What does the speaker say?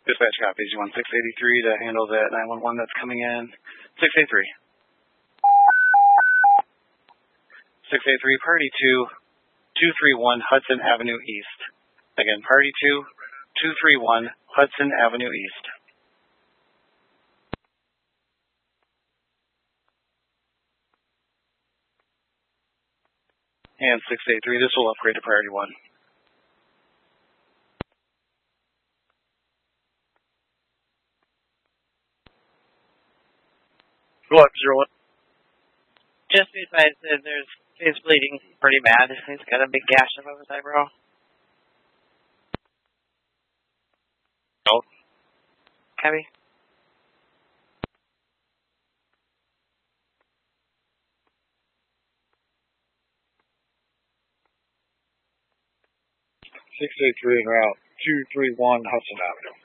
Dispatch copies. You want 683 to handle that 911 that's coming in. 683. 683, Party 2, 231 Hudson Avenue East. Again, Party 2, 231 Hudson Avenue East. And 683, this will upgrade to Priority 1. Go up, 01. Just be advised that he's bleeding pretty bad. He's got a big gash above his eyebrow. No. Copy. 683 en route, 231 Hudson Avenue.